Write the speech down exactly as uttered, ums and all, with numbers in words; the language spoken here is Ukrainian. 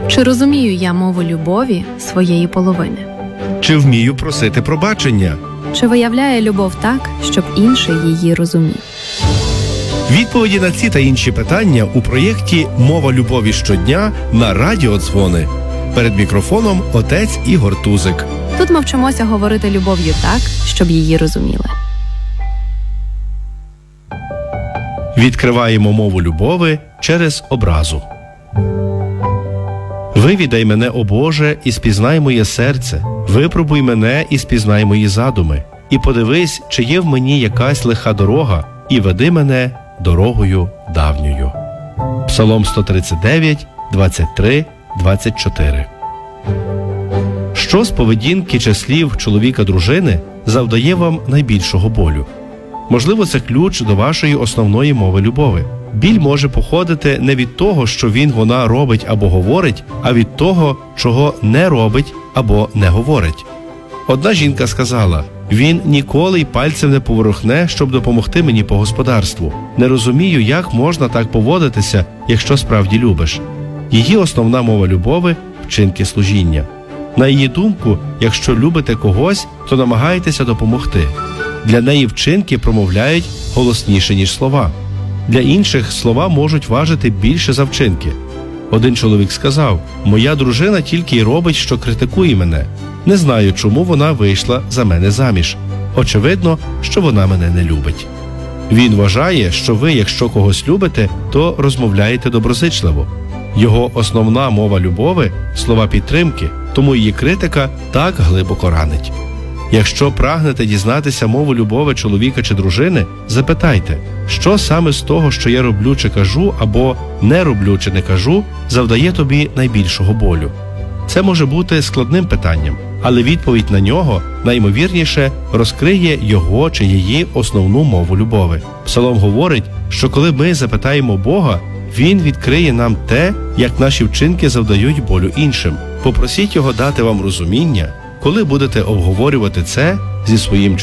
Чи розумію я мову любові своєї половини? Чи вмію просити пробачення? Чи виявляє любов так, щоб інший її розумів? Відповіді на ці та інші питання у проєкті «Мова любові щодня» на Радіо Дзвони. Перед мікрофоном отець Ігор Тузик. Тут ми вчимося говорити любов'ю так, щоб її розуміли. Відкриваємо мову любові через образу. «Вивідай мене, о Боже, і спізнай моє серце, випробуй мене і спізнай мої задуми, і подивись, чи є в мені якась лиха дорога, і веди мене дорогою давньою». Псалом сто тридцять дев'ять, двадцять три, двадцять чотири. Що з поведінки чи слів чоловіка-дружини завдає вам найбільшого болю? Можливо, це ключ до вашої основної мови любові. Біль може походити не від того, що він вона робить або говорить, а від того, чого не робить або не говорить. Одна жінка сказала: «Він ніколи й пальцем не поворухне, щоб допомогти мені по господарству. Не розумію, як можна так поводитися, якщо справді любиш». Її основна мова любові – вчинки служіння. На її думку, якщо любите когось, то намагаєтеся допомогти. Для неї вчинки промовляють голосніше, ніж слова. Для інших слова можуть важити більше за вчинки. Один чоловік сказав: «Моя дружина тільки й робить, що критикує мене. Не знаю, чому вона вийшла за мене заміж. Очевидно, що вона мене не любить». Він вважає, що ви, якщо когось любите, то розмовляєте доброзичливо. Його основна мова любові – слова підтримки, тому її критика так глибоко ранить. Якщо прагнете дізнатися мову любові чоловіка чи дружини, запитайте, що саме з того, що я роблю чи кажу, або не роблю чи не кажу, завдає тобі найбільшого болю. Це може бути складним питанням, але відповідь на нього, найімовірніше, розкриє його чи її основну мову любові. Псалом говорить, що коли ми запитаємо Бога, Він відкриє нам те, як наші вчинки завдають болю іншим. Попросіть Його дати вам розуміння, коли будете обговорювати це зі своїм чоловіком